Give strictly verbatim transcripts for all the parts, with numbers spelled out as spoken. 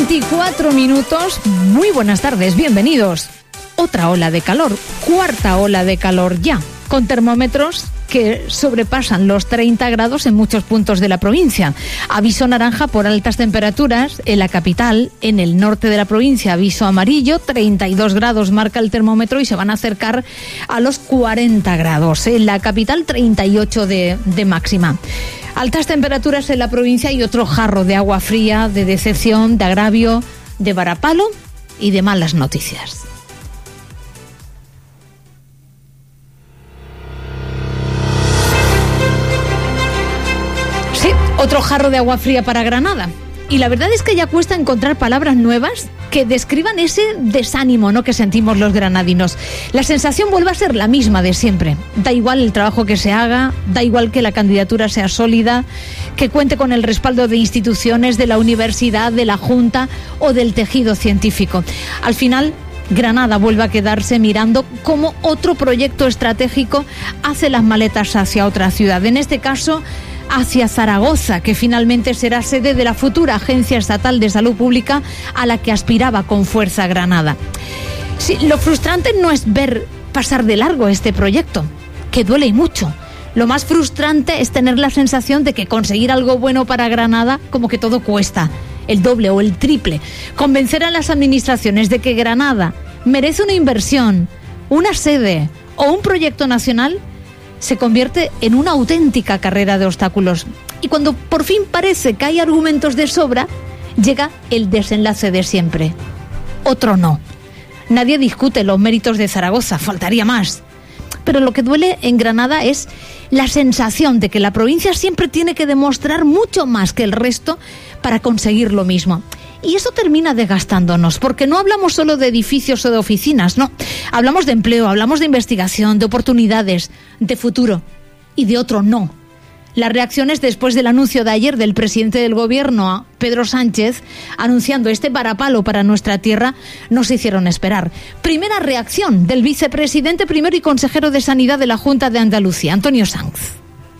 veinticuatro minutos. Muy buenas tardes, bienvenidos. Otra ola de calor, cuarta ola de calor ya, con termómetros que sobrepasan los treinta grados en muchos puntos de la provincia. Aviso naranja por altas temperaturas en la capital, en el norte de la provincia aviso amarillo, treinta y dos grados marca el termómetro y se van a acercar a los cuarenta grados. En la capital treinta y ocho de, de máxima. Altas temperaturas en la provincia y otro jarro de agua fría, de decepción, de agravio, de varapalo y de malas noticias. Sí, otro jarro de agua fría para Granada. Y la verdad es que ya cuesta encontrar palabras nuevas que describan ese desánimo, ¿no?, que sentimos los granadinos. La sensación vuelve a ser la misma de siempre. Da igual el trabajo que se haga, da igual que la candidatura sea sólida, que cuente con el respaldo de instituciones, de la universidad, de la Junta o del tejido científico. Al final, Granada vuelve a quedarse mirando cómo otro proyecto estratégico hace las maletas hacia otra ciudad. En este caso, hacia Zaragoza, que finalmente será sede de la futura Agencia Estatal de Salud Pública a la que aspiraba con fuerza Granada. Sí, lo frustrante no es ver pasar de largo este proyecto, que duele y mucho. Lo más frustrante es tener la sensación de que conseguir algo bueno para Granada como que todo cuesta el doble o el triple. Convencer a las administraciones de que Granada merece una inversión, una sede o un proyecto nacional se convierte en una auténtica carrera de obstáculos. Y cuando por fin parece que hay argumentos de sobra, llega el desenlace de siempre. Otro no. Nadie discute los méritos de Zaragoza, faltaría más. Pero lo que duele en Granada es la sensación de que la provincia siempre tiene que demostrar mucho más que el resto para conseguir lo mismo. Y eso termina desgastándonos, porque no hablamos solo de edificios o de oficinas, no. Hablamos de empleo, hablamos de investigación, de oportunidades, de futuro y de otro no. Las reacciones después del anuncio de ayer del presidente del gobierno, Pedro Sánchez, anunciando este varapalo para nuestra tierra, no se hicieron esperar. Primera reacción del vicepresidente primero y consejero de Sanidad de la Junta de Andalucía, Antonio Sanz.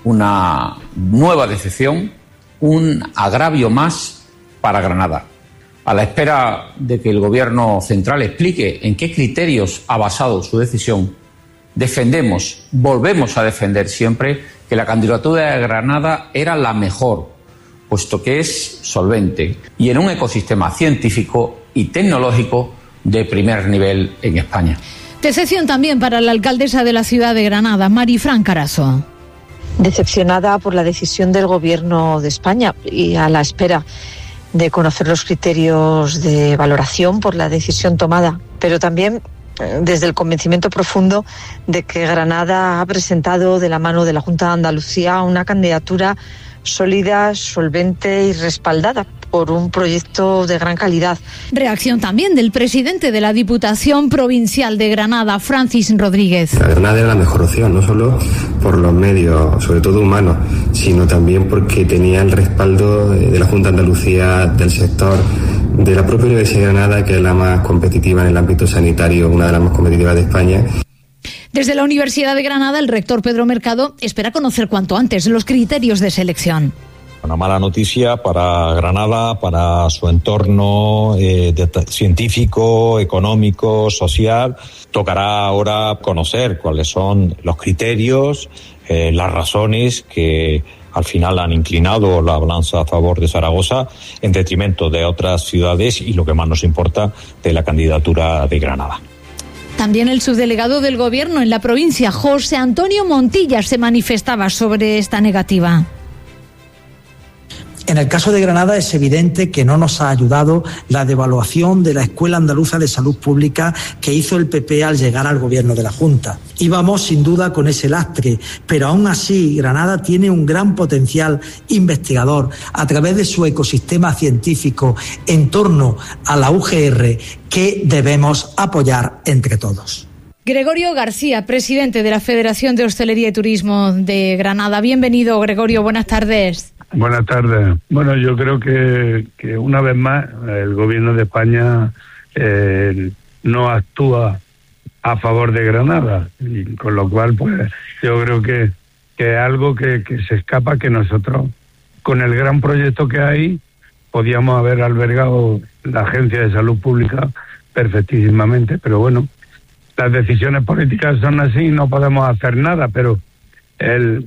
Una nueva decepción, un agravio más para Granada. A la espera de que el Gobierno central explique en qué criterios ha basado su decisión, defendemos, volvemos a defender siempre que la candidatura de Granada era la mejor, puesto que es solvente y en un ecosistema científico y tecnológico de primer nivel en España. Decepción también para la alcaldesa de la ciudad de Granada, Marifran Carazo. Decepcionada por la decisión del Gobierno de España y a la espera de conocer los criterios de valoración por la decisión tomada, pero también desde el convencimiento profundo de que Granada ha presentado de la mano de la Junta de Andalucía una candidatura sólida, solvente y respaldada por un proyecto de gran calidad. Reacción también del presidente de la Diputación Provincial de Granada, Francis Rodríguez. La Granada era la mejor opción, no solo por los medios, sobre todo humanos, sino también porque tenía el respaldo de la Junta de Andalucía, del sector, de la propia Universidad de Granada, que es la más competitiva en el ámbito sanitario, una de las más competitivas de España. Desde la Universidad de Granada, el rector Pedro Mercado espera conocer cuanto antes los criterios de selección. Una mala noticia para Granada, para su entorno eh, de, científico, económico, social. Tocará ahora conocer cuáles son los criterios, eh, las razones que al final han inclinado la balanza a favor de Zaragoza en detrimento de otras ciudades y, lo que más nos importa, de la candidatura de Granada. También el subdelegado del Gobierno en la provincia, José Antonio Montilla, se manifestaba sobre esta negativa. En el caso de Granada es evidente que no nos ha ayudado la devaluación de la Escuela Andaluza de Salud Pública que hizo el P P al llegar al gobierno de la Junta. Íbamos sin duda con ese lastre, pero aún así Granada tiene un gran potencial investigador a través de su ecosistema científico en torno a la U G R que debemos apoyar entre todos. Gregorio García, presidente de la Federación de Hostelería y Turismo de Granada. Bienvenido, Gregorio, buenas tardes. Buenas tardes. Bueno, yo creo que, que una vez más el gobierno de España eh, no actúa a favor de Granada, y con lo cual pues yo creo que, que es algo que, que se escapa, que nosotros con el gran proyecto que hay podíamos haber albergado la Agencia de Salud Pública perfectísimamente, pero bueno, las decisiones políticas son así y no podemos hacer nada, pero el,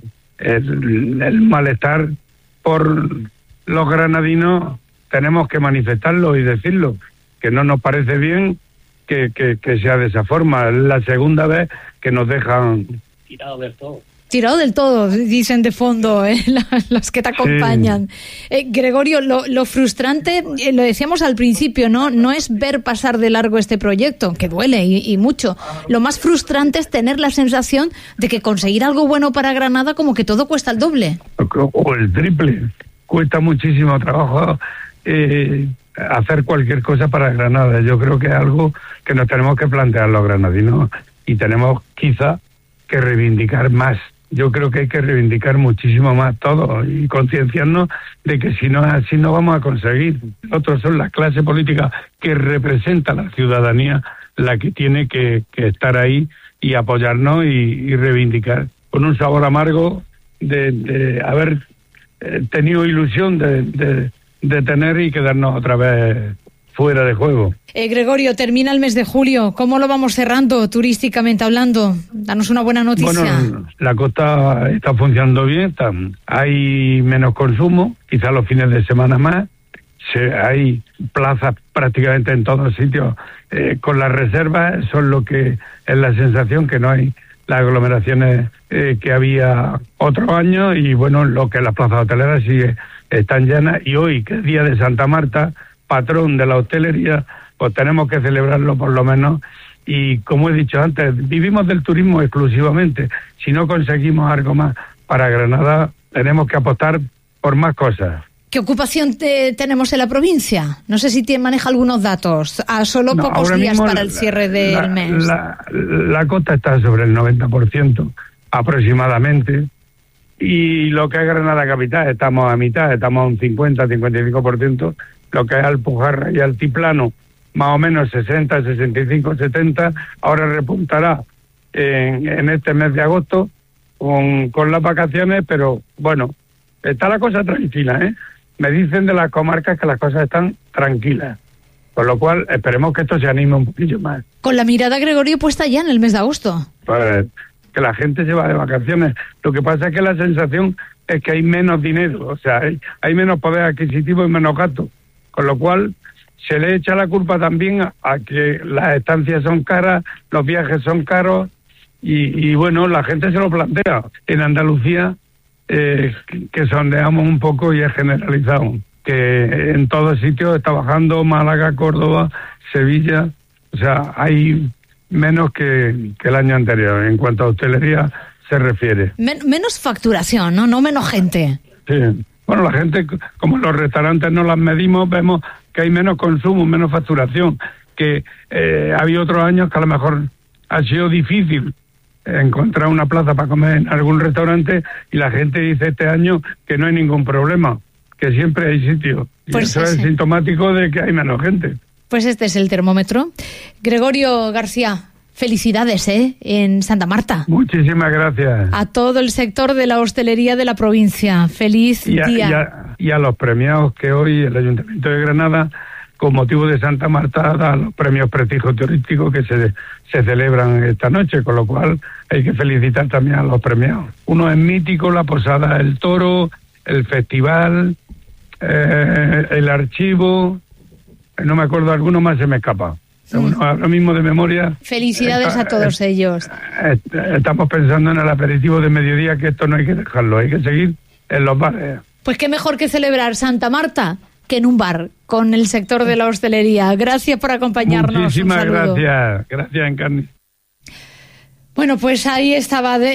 el, el malestar por los granadinos tenemos que manifestarlo y decirlo, que no nos parece bien que, que, que sea de esa forma. Es la segunda vez que nos dejan tirado del todo. Tirado del todo, dicen de fondo, ¿eh? Los que te acompañan. Sí. Eh, Gregorio, lo, lo frustrante, eh, lo decíamos al principio, ¿no? No es ver pasar de largo este proyecto, que duele y, y mucho. Lo más frustrante es tener la sensación de que conseguir algo bueno para Granada como que todo cuesta el doble. O el triple. Cuesta muchísimo trabajo eh, hacer cualquier cosa para Granada. Yo creo que es algo que nos tenemos que plantear los granadinos y tenemos quizá que reivindicar más. Yo creo que hay que reivindicar muchísimo más todo y concienciarnos de que si no es así no vamos a conseguir. Otros son las clases políticas que representa la ciudadanía la que tiene que, que estar ahí y apoyarnos y, y reivindicar. Con un sabor amargo de, de haber eh, tenido ilusión de, de, de tener y quedarnos otra vez fuera de juego. Eh, Gregorio, termina el mes de julio. ¿Cómo lo vamos cerrando turísticamente hablando? Danos una buena noticia. Bueno, la costa está funcionando bien. Está, hay menos consumo, quizás los fines de semana más. Se, hay plazas prácticamente en todos sitios eh, con las reservas. Eso es lo que es la sensación, que no hay las aglomeraciones eh, que había otros años. Y bueno, lo que las plazas hoteleras sigue están llenas. Y hoy, que es día de Santa Marta, patrón de la hostelería, pues tenemos que celebrarlo por lo menos. Y como he dicho antes, vivimos del turismo exclusivamente. Si no conseguimos algo más para Granada, tenemos que apostar por más cosas. ¿Qué ocupación te, tenemos en la provincia? No sé si te maneja algunos datos. A solo no, pocos días para el cierre del la, mes. La, la costa está sobre el noventa por ciento aproximadamente. Y lo que es Granada capital, estamos a mitad, estamos a un cincuenta a cincuenta y cinco por ciento. Lo que es Alpujarra y Altiplano, más o menos sesenta, sesenta y cinco, setenta. Ahora repuntará en, en este mes de agosto con, con las vacaciones, pero bueno, está la cosa tranquila, ¿eh? Me dicen de las comarcas que las cosas están tranquilas, con lo cual esperemos que esto se anime un poquillo más. Con la mirada, Gregorio, puesta ya en el mes de agosto. Pues que la gente se va de vacaciones. Lo que pasa es que la sensación es que hay menos dinero, o sea, hay, hay menos poder adquisitivo y menos gasto. Con lo cual se le echa la culpa también a, a que las estancias son caras, los viajes son caros y, y bueno, la gente se lo plantea. En Andalucía, eh, que, que sondeamos un poco y es generalizado, que en todos sitios está bajando, Málaga, Córdoba, Sevilla, o sea, hay menos que, que el año anterior en cuanto a hostelería se refiere. Men- menos facturación, ¿no? No menos gente. Sí. Bueno, la gente, como los restaurantes no las medimos, vemos que hay menos consumo, menos facturación, que eh, había otros años que a lo mejor ha sido difícil encontrar una plaza para comer en algún restaurante y la gente dice este año que no hay ningún problema, que siempre hay sitio. Y pues eso ese. Es sintomático de que hay menos gente. Pues este es el termómetro. Gregorio García, felicidades, ¿eh? En Santa Marta. Muchísimas gracias. A todo el sector de la hostelería de la provincia. Feliz y a, día. Y a, y a los premiados que hoy el Ayuntamiento de Granada, con motivo de Santa Marta, da los premios prestigio turístico que se, se celebran esta noche, con lo cual hay que felicitar también a los premiados. Uno es mítico, la Posada del Toro, el festival, eh, el archivo, no me acuerdo, alguno más se me escapa. Bueno, ahora mismo de memoria. Felicidades está, a todos eh, ellos. Estamos pensando en el aperitivo de mediodía, que esto no hay que dejarlo, hay que seguir en los bares. Pues qué mejor que celebrar Santa Marta que en un bar con el sector de la hostelería. Gracias por acompañarnos. Muchísimas gracias. Gracias, Encarni. Bueno, pues ahí estaba de,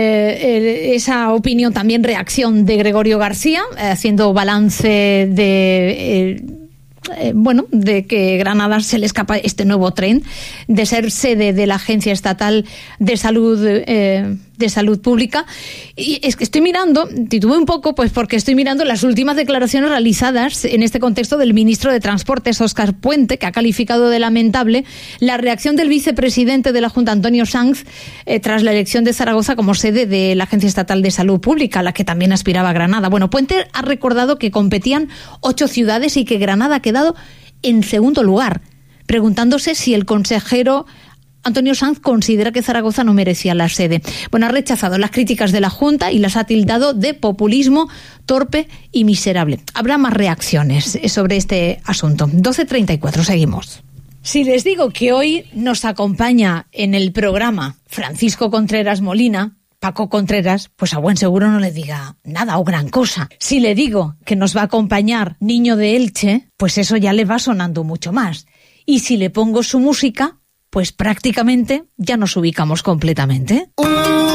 eh, esa opinión, también reacción de Gregorio García, eh, haciendo balance de... Eh, Eh, bueno, de que Granada se le escapa este nuevo tren de ser sede de la Agencia Estatal de Salud eh, de Salud Pública. Y es que estoy mirando, titubeé un poco, pues porque estoy mirando las últimas declaraciones realizadas en este contexto del ministro de Transportes, Óscar Puente, que ha calificado de lamentable la reacción del vicepresidente de la Junta, Antonio Sanz, eh, tras la elección de Zaragoza como sede de la Agencia Estatal de Salud Pública, a la que también aspiraba Granada. Bueno, Puente ha recordado que competían ocho ciudades y que Granada ha quedado en segundo lugar, preguntándose si el consejero Antonio Sanz considera que Zaragoza no merecía la sede. Bueno, ha rechazado las críticas de la Junta y las ha tildado de populismo torpe y miserable. Habrá más reacciones sobre este asunto. doce treinta y cuatro, seguimos. Si les digo que hoy nos acompaña en el programa Francisco Contreras Molina, Paco Contreras, pues a buen seguro no le diga nada o gran cosa. Si le digo que nos va a acompañar Niño de Elche, pues eso ya le va sonando mucho más. Y si le pongo su música, pues prácticamente ya nos ubicamos completamente.